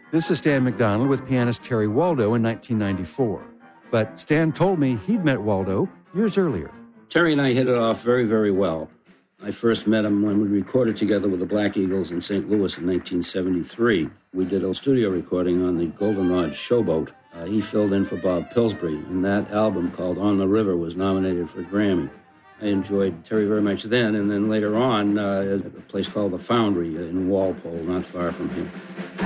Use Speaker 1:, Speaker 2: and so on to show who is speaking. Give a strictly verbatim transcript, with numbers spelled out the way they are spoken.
Speaker 1: This is Stan McDonald with pianist Terry Waldo in nineteen ninety-four. But Stan told me he'd met Waldo years earlier.
Speaker 2: Terry and I hit it off very, very well. I first met him when we recorded together with the Black Eagles in Saint Louis in nineteen seventy-three. We did a studio recording on the Goldenrod Showboat. Uh, he filled in for Bob Pillsbury, and that album called On the River was nominated for a Grammy. I enjoyed Terry very much then, and then later on, uh, at a place called The Foundry in Walpole, not far from here.